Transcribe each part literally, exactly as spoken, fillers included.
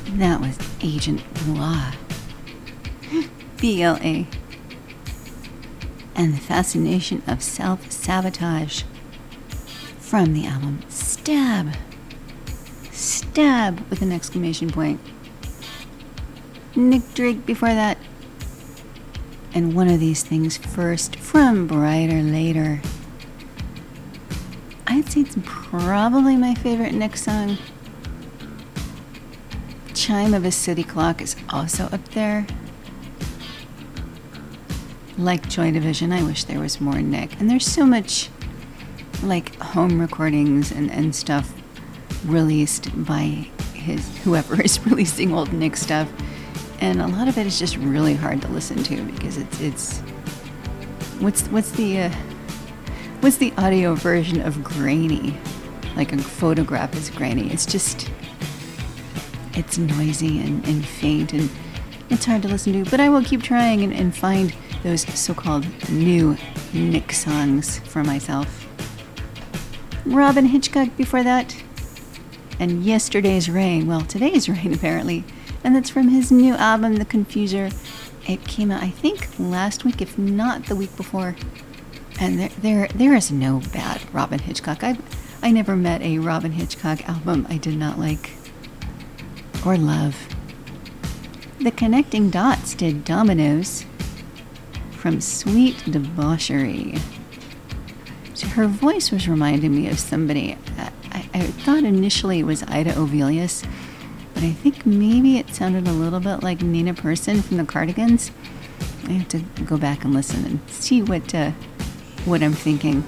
That was Agent Blah. B L A. And the Fascination of Self-Sabotage from the album Stab. Stab with an exclamation point. Nick Drake before that. And One of These Things First from Brighter Later. I'd say it's probably my favorite Nick song. Chime of a City Clock is also up there. Like Joy Division, I wish there was more Nick. And there's so much like home recordings and, and stuff released by his whoever is releasing old Nick stuff. And a lot of it is just really hard to listen to because it's it's what's what's the uh, what's the audio version of grainy? Like a photograph is grainy. It's just it's noisy and, and faint and it's hard to listen to. But I will keep trying and, and find those so-called new Nick songs for myself. Robin Hitchcock before that. And Yesterday's Rain. Well, today's rain apparently. And that's from his new album, The Confuser. It came out, I think, last week, if not the week before. And there, there, there is no bad Robin Hitchcock. I, I never met a Robin Hitchcock album I did not like or love. The Connecting Dots did Dominoes from Sweet Debauchery. So her voice was reminding me of somebody. I, I, I thought initially it was Ida Ovelius. But I think maybe it sounded a little bit like Nina Persson from the Cardigans. I have to go back and listen and see what uh, what I'm thinking.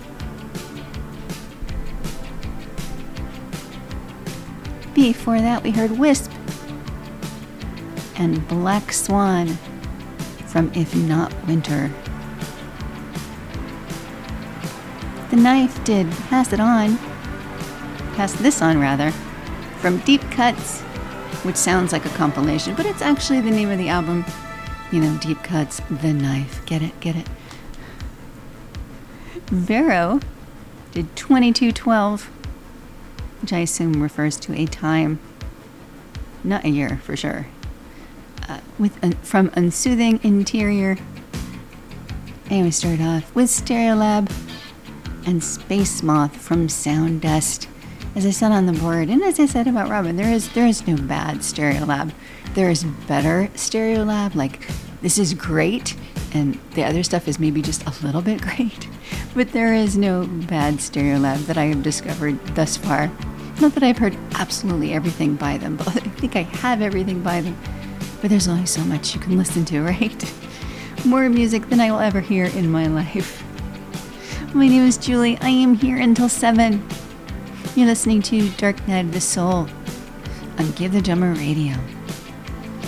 Before that, we heard Wisp and Black Swan from If Not Winter. The Knife did Pass It On. Pass This On, rather. From Deep Cuts, which sounds like a compilation, but it's actually the name of the album. You know, Deep Cuts, The Knife. Get it? Get it? Vero did twenty-two twelve, which I assume refers to a time, not a year for sure. Uh, with uh, from Unsoothing Interior. And we start off with Stereolab and Space Moth from Sound Dust. As I said on the board, and as I said about Robin, there is there is no bad Stereolab. There is better Stereolab. Like, this is great, and the other stuff is maybe just a little bit great. But there is no bad Stereolab that I have discovered thus far. Not that I've heard absolutely everything by them, but I think I have everything by them. But there's only so much you can listen to, right? More music than I will ever hear in my life. My name is Julie. I am here until seven. You're listening to Dark Night of the Soul on Give the Drummer Radio.